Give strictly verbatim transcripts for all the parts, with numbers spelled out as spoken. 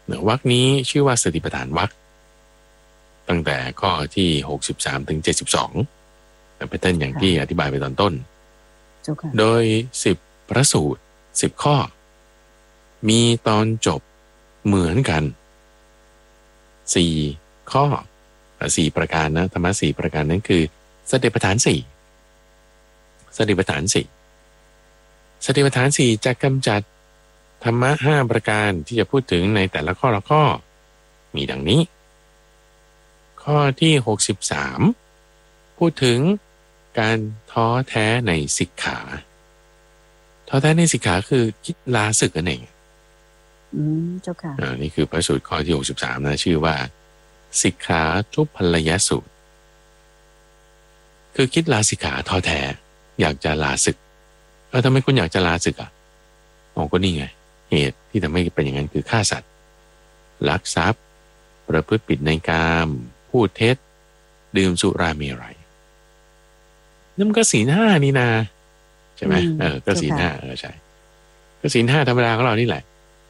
วรรคนี้ชื่อว่าสติปัฏฐานวรรคตั้งแต่ข้อที่หกสิบสามถึงเจ็ดสิบสองเป็นต้นอย่างที่อธิบายไปตอนต้นโดยสิบพระสูตรสิบข้อมีตอนจบเหมือนกันสี่ข้อสี่ประการนะธรรมะสี่ประการนั้นคือสติปัฏฐานสี่สติปัฏฐานสี่สติปัฏฐานสี่จะกำจัดธรรมะห้าประการที่จะพูดถึงในแต่ละข้อละข้อมีดังนี้ข้อที่หกสิบสามพูดถึงการท้อแท้ในสิกขาท้อแท้ในสิกขาคือคิดลาศึกนั่นเองอืมเจ้าค่ะอ่านี่คือพระสูตรข้อที่หกสิบสามนะชื่อว่าสิกขาทุพพลยสูตรคือคิดลาสิกขาท้อแท้อยากจะลาศึกเออทำไมคุณอยากจะลาศึกอ่ะอ๋อก็นี่ไงเหตุที่ทำให้เป็นอย่างนั้นคือฆ่าสัตว์ลักทรัพย์ประพฤติผิดในกามพูดเท็จดื่มสุราเมรัยนั่นมันก็ศีลห้านี่นาใช่ไหมเออก็ศีลห้าเออใช่ก็ศีลห้าธรรมดาของเรานี่แหละ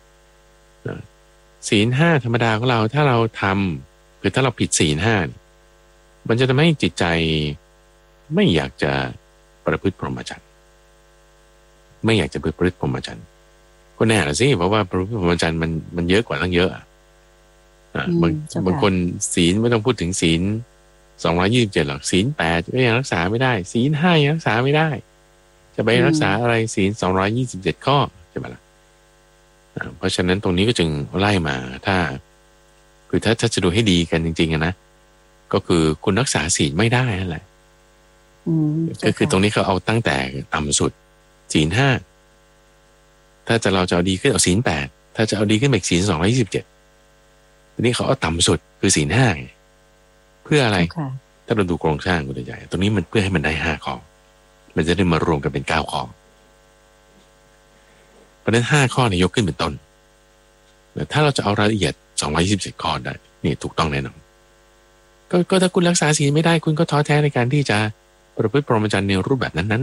ศีลห้าธรรมดาของเราถ้าเราทำคือถ้าเราผิดศีลห้ามันจะทำให้จิตใจไม่อยากจะประพฤติพรหมจรรย์ไม่อยากจะประพฤติพรหมจรรย์ก็แน่ละสิเพราะว่าประพฤติพรหมจรรย์มันมันเยอะกว่าตั้งเยอะอ่ะบางบางคนศีลไม่ต้องพูดถึงศีลสองร้อยยี่สิบเจ็ดหรอกศีลแปดก็ยังรักษาไม่ได้ศีลห้ายังรักษาไม่ได้จะไปรักษาอะไรศีลสองร้อยยี่สิบเจ็ดข้อใช่ไหมล่ะเพราะฉะนั้นตรงนี้ก็จึงไล่มาถ้าคือถ้าถ้าจะดูให้ดีกันจริงๆนะก็คือคุณรักษาศีลไม่ได้นั่นแหละก็คือตรงนี้เขาเอาตั้งแต่ต่ำสุดศีลห้าถ้าจะเราจะเอาดีขึ้นเอาศีลแปดถ้าจะเอาดีขึ้นไปศีลสองร้อยยี่สิบเจ็ดทีนี้เขาเอาต่ำสุดคือศีลห้าเพื่ออะไรถ้าเราดูโครงสร้างคุณใหญ่ตรงนี้มันเพื่อให้มันได้ห้าข้อมันจะได้มารวมกันเป็นเก้าข้อเพราะฉะนั้นห้าข้อเนี่ยยกขึ้นเป็นต้นแต่ถ้าเราจะเอารายละเอียดสองร้อยยี่สิบเจ็ดข้อได้นี่ถูกต้องแน่นอนก็ก็ถ้าคุณรักษาศีลไม่ได้คุณก็ท้อแท้ในการที่จะประพฤติพรหมจรรย์ในรูปแบบนั้น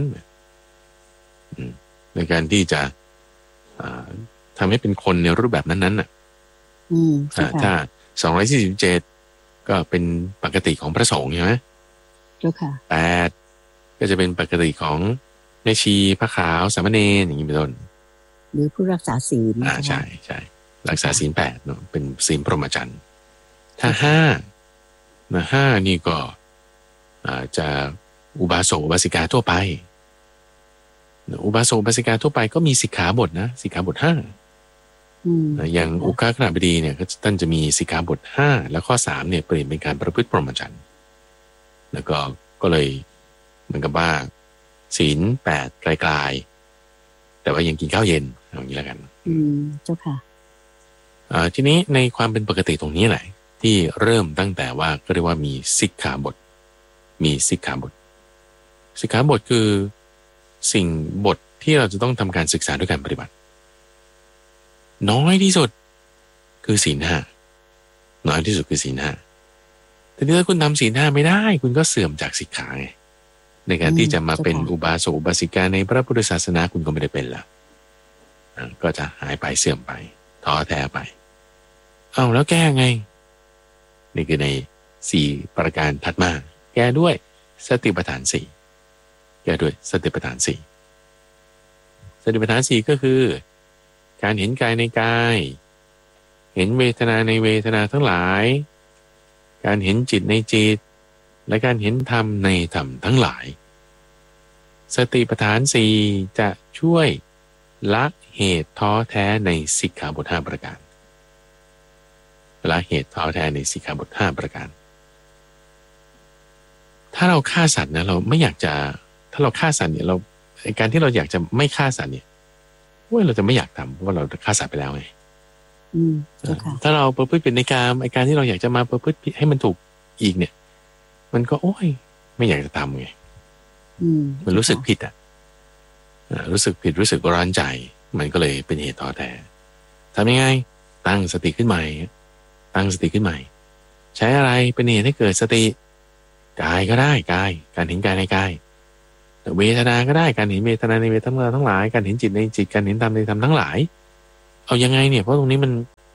ๆในการที่จะทำให้เป็นคนในรูปแบบนั้นๆน่ะถ้าสองร้อยสี่สิบเจ็ดก็เป็นปกติของพระสงฆ์ใช่ไหมเจ้าค่ะแปดก็จะเป็นปกติของแม่ชีพระขาวสามเณรอย่างนี้เป็นต้นหรือผู้รักษาศีลอ่าใช่ใช่รักษาศีลแปดเนาะเป็นศีลพรหมจรรย์ถ้าห้านะห้านี่ก็อาจจะอุบาสกอุบาสิกาทั่วไปอุบาสกอุบาสิกาทั่วไปก็มีสิกขาบทนะสิกขาบทห้าอย่างอุกาขณบดีเนี่ยท่านจะมีสิกขาบทห้าแล้วข้อสามเนี่ยเปลี่ยนเป็นการประพฤติพรหมจรรย์แล้วก็ก็เลยเหมือนกับว่าศีลแปดไกลๆแต่ว่ายังกินข้าวเย็นอย่างนี้แล้วกันอืมเจ้าค่ะอ่าทีนี้ในความเป็นปกติตรงนี้แหละที่เริ่มตั้งแต่ว่าก็เรียกว่ามีสิกขาบทมีสิกขาบทสิกขาบทคือสิ่งบทที่เราจะต้องทำการศึกษาด้วยการปฏิบัติน้อยที่สุดคือศีลห้าน้อยที่สุดคือศีลห้าแต่ถ้าคุณทำศีลห้าไม่ได้คุณก็เสื่อมจากสิกขาไงในการที่จะมาเป็นอุบาสกอุบาสิกาในพระพุทธศาสนาคุณก็ไม่ได้เป็นละก็จะหายไปเสื่อมไปท้อแท้ไปเอาแล้วแก้ไงนี่คือในสี่ประการถัดมาแก้ด้วยสติปัฏฐานสี่แก้ด้วยสติปัฏฐานสี่สติปัฏฐานสี่ก็คือการเห็นกายในกายเห็นเวทนาในเวทนาทั้งหลายการเห็นจิตในจิตและการเห็นธรรมในธรรมทั้งหลายสติปัฏฐานสี่จะช่วยละเหตุท้อแท้ในสิกขาบทห้าประการละเหตุท้อแท้ในสิกขาบทห้าประการถ้าเราฆ่าสัตว์นะเราไม่อยากจะถ้าเราฆ่าสัตว์เนี่ยเราการที่เราอยากจะไม่ฆ่าสัตว์เนี่ยว่าเราจะไม่อยากทำเพราะว่าเราฆ่าสัตว์ไปแล้วไงถ้าเราประพฤติผิดในกามไอ้การที่เราอยากจะมาประพฤติให้มันถูกอีกเนี่ยมันก็โอ้ยไม่อยากจะทำไงมันรู้สึกผิดอ่ะรู้สึกผิดรู้สึกร้อนใจมันก็เลยเป็นเหตุท้อแท้ทำยังไงตั้งสติขึ้นใหม่ตั้งสติขึ้นใหม่ใช้อะไรเป็นเหตุให้เกิดสติกายก็ได้กายการเห็นกายในกายเวทนาก็ได้การเห็นเวทนาในเวทนาทั้งหลายการเห็นจิตในจิตการเห็นธรรมในธรรมทั้งหลายเอายังไงเนี่ยเพราะตรงนี้มันม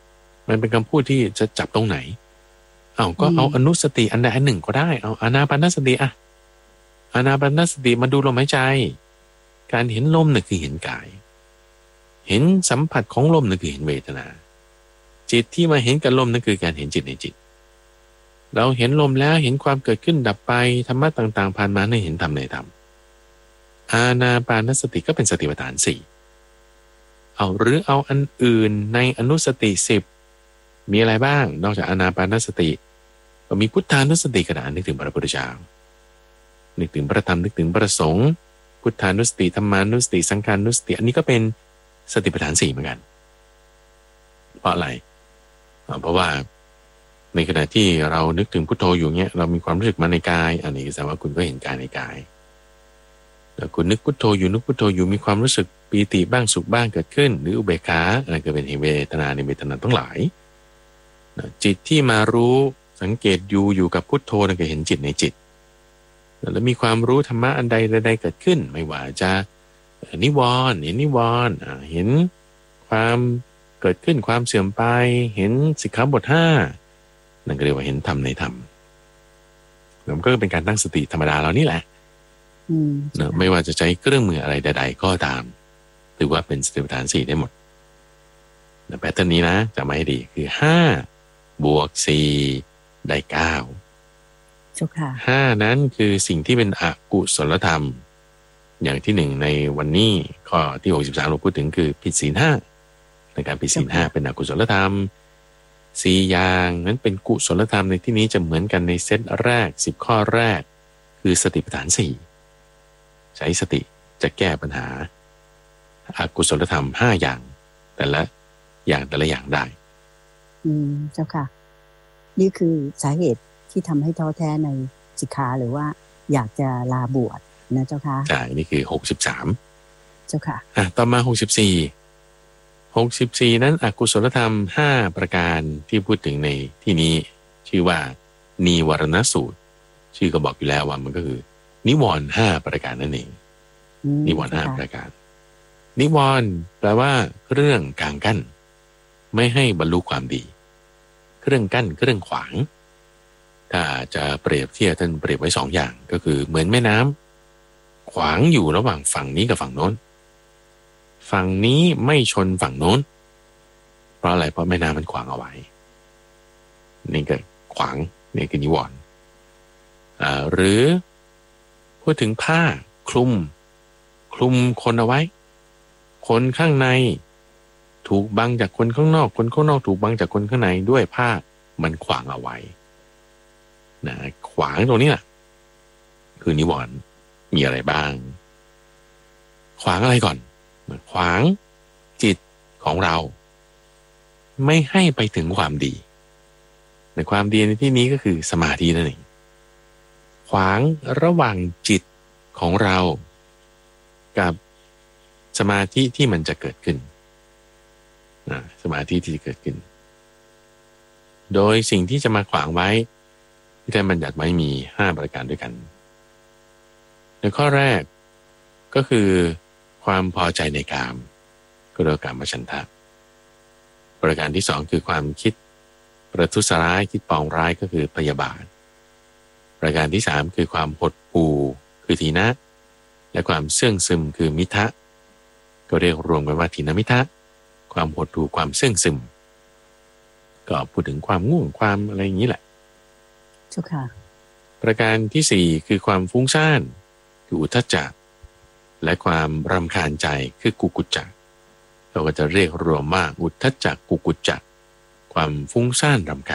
มันเป็นคำพูดที่จะจับตรงไหนเอาก็เอาอนุสติอันใดอันหนึ่งก็ได้เอาอานาปานสติอะอานาปานสติมาดูลมหายใจการเห็นลมน่ะคือเห็นกายเห็นสัมผัสของลมนั่นคือเห็นเวทนาจิตที่มาเห็นกับลมนั่นคือการเห็นจิตในจิตเราเห็นลมแล้วเห็นความเกิดขึ้นดับไปธรรมะต่างๆผ่านมาในเห็นธรรมในธรรมอานาปานสติก็เป็นสติปัฏฐานสี่เอาหรือเอาอันอื่นในอนุสติสิบมีอะไรบ้างนอกจากอานาปานสติก็มีพุทธานุสติกระดานนึกถึงพระพุทธเจ้านึกถึงพระธรรมนึกถึงพระสงฆ์พุทธานุสติธรรมานุสติสังฆานุสติอันนี้ก็เป็นสติปัฏฐานสี่เหมือนกันเพราะอะไรเพราะว่าในขณะที่เรานึกถึงพุทโธอยู่เนี้ยเรามีความรู้สึกมาในกายอันนี้แสดงว่าคุณก็เห็นกายในกายแล้วคุณนึกพุทโธอยู่นึกพุทโธอยู่มีความรู้สึกปีติบ้างสุขบ้างเกิดขึ้นหรืออุเบกขาอะไรก็เป็นเวทนาในเวทนาทั้งหลายจิตที่มารู้สังเกตอยู่อยู่กับพุทโธนั่นก็เห็นจิตในจิตแล้วมีความรู้ธรรมะอันใดใดเกิดขึ้นไม่ว่าจะนิวรณ์เห็นนิวรณ์เห็นความเกิดขึ้นความเสื่อมไปเห็นสิกขาบทห้านั่นก็เรียกว่าเห็นธรรมในธรรมมันก็เป็นการตั้งสติธรรมดาเรานี่แหละนะไม่ว่าจะใช้เครื่องมืออะไรใดๆก็ตามถือว่าเป็นสติปัฏฐานสี่ได้หมดแต่แพทเทิร์นนี้นะจำไว้ให้ดีคือห้าบวกสี่ได้เก้าห้านั้นคือสิ่งที่เป็นอกุศลธรรมอย่างที่หนึ่งในวันนี้ข้อที่หกสิบสามเราพูดถึงคือผิดศีลห้าในการผิดศีลห้าเป็นอกุศลธรรมสี่อย่างนั้นเป็นกุศลธรรมในที่นี้จะเหมือนกันในเซตแรกสิบข้อแรกคือสติปัฏฐานสี่ใช้สติจะแก้ปัญหาอกุศลธรรมห้าอย่างแต่ละอย่างแต่ละอย่างได้อืมเจ้าค่ะนี่คือสาเหตุที่ทำให้ท้อแท้ในสิกขาหรือว่าอยากจะลาบวชนะเจ้าค่ะใช่นี่คือหกสิบสามเจ้าค่ะอ่ะต่อมาหกสิบสี่หกสิบสี่นั้นอกุศลธรรมห้าประการที่พูดถึงในที่นี้ชื่อว่านิวรณสูตรชื่อก็บอกอยู่แล้วว่ามันก็คือนิวรณ์ห้าประการนั่นเองนิวรณ์ห้าประการนิวรณ์แปลว่าเรื่องกางกั้นไม่ให้บรรลุความดีเครื่องกั้นเครื่องขวางถ้าจะเปรียบเทียบท่านเปรียบไว้สองอย่างก็คือเหมือนแม่น้ำขวางอยู่ระหว่างฝั่งนี้กับฝั่งโน้นฝั่งนี้ไม่ชนฝั่งโน้นเพราะอะไรเพราะแม่น้ำมันขวางเอาไว้นี่ก็ขวางนี่คือนิวรณ์อ่าหรือพูดถึงผ้าคลุมคลุมคนเอาไว้คนข้างในถูกบังจากคนข้างนอกคนข้างนอกถูกบังจากคนข้างในด้วยผ้ามันขวางเอาไว้นะขวางตรงนี้แหละคือนิวรณ์มีอะไรบ้างขวางอะไรก่อนขวางจิตของเราไม่ให้ไปถึงความดีในความดีในที่นี้ก็คือสมาธินั่นเองขวางระหว่างจิตของเรากับสมาธิที่มันจะเกิดขึ้นนะสมาธิที่จะเกิดขึ้นโดยสิ่งที่จะมาขวางไว้ที่ได้บัญญัติไว้มีห้าประการด้วยกันในข้อแรกก็คือความพอใจในกามก็เรียกว่ากามฉันทะประการที่สองคือความคิดประทุษร้ายคิดปองร้ายก็คือพยาบาทประการที่สามคือความหดหู่คือทีนะและความเสื่องซึมคือมิทะก็เรียกรวมกันว่าทีนมิทะความหดหู่ความเสื่องซึมก็พูดถึงความง่วงความอะไรอย่างนี้แหละเจ้าค่ะประการที่สี่คือความฟุ้งซ่านคืออุทธัจจะและความรำคาญใจคือกุกุจจะเราก็จะเรียกรวมว่าอุทธัจจะกุกุจจะความฟุ้งซ่านรำคาญ